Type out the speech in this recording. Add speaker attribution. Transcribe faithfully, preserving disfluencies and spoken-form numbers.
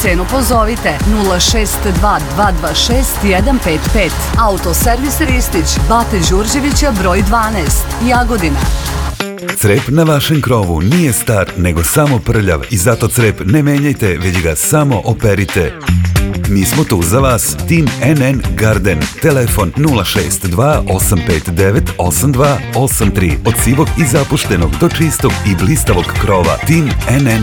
Speaker 1: cenu pozovite nula šest dva dva dva šest jedan pet pet. Autoservis Ristić, Bate Đurđevića broj dvanaest, Jagodina.
Speaker 2: Crep na vašem krovu nije star, nego samo prljav i zato crep ne menjajte, već ga samo operite. Mi smo tu za vas, Tim N N Garden. Telefon nula šest dva osam pet devet osam dva osam tri. Od sivog i zapuštenog do čistog i blistavog krova. Tim N N